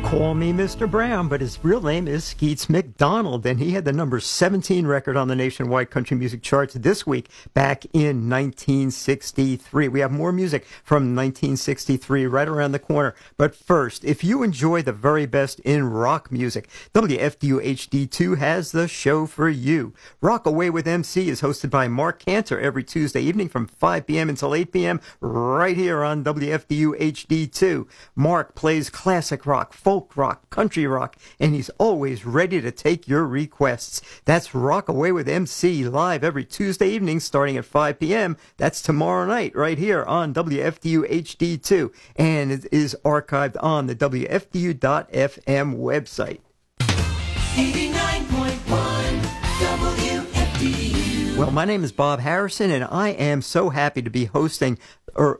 Call me Mr. Brown, but his real name is Skeets McDonald, and he had the number 17 record on the nationwide country music charts this week back in 1963. We have more music from 1963 right around the corner. But first, if you enjoy the very best in rock music, WFDU HD2 has the show for you. Rock Away with MC is hosted by Mark Cantor every Tuesday evening from 5 p.m. until 8 p.m. right here on WFDU HD2. Mark plays classic rock, folk rock, country rock, and he's always ready to take your requests. That's Rock Away with MC live every Tuesday evening starting at 5 p.m. That's tomorrow night right here on WFDU HD2, and it is archived on the WFDU.FM website. 89.1 WFDU. Well, my name is Bob Harrison, and I am so happy to be hosting what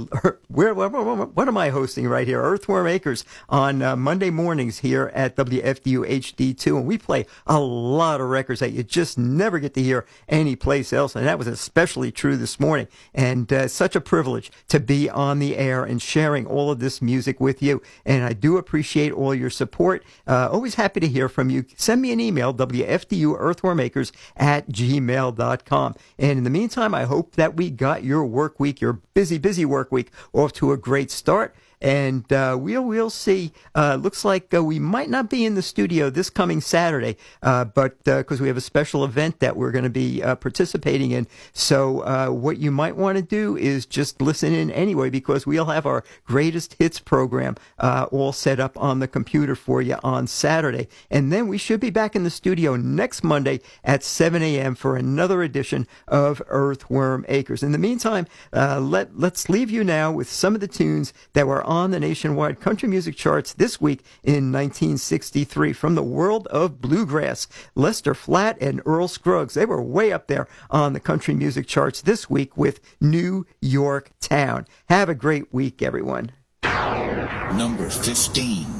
am I hosting right here? Earthworm Acres on Monday mornings here at WFDU HD2. And we play a lot of records that you just never get to hear anyplace else. And that was especially true this morning. And such a privilege to be on the air and sharing all of this music with you. And I do appreciate all your support. Always happy to hear from you. Send me an email, WFDUEarthwormAcres@gmail.com. And in the meantime, I hope that we got your work week, your busy work week off to a great start. And we'll see. Looks like we might not be in the studio this coming Saturday, but because we have a special event that we're going to be participating in. So what you might want to do is just listen in anyway, because we'll have our greatest hits program all set up on the computer for you on Saturday. And then we should be back in the studio next Monday at 7 a.m. for another edition of Earthworm Acres. In the meantime, let's leave you now with some of the tunes that were on the nationwide country music charts this week in 1963 from the world of bluegrass. Lester Flatt and Earl Scruggs, they were way up there on the country music charts this week with New York Town. Have a great week, everyone. Number 15.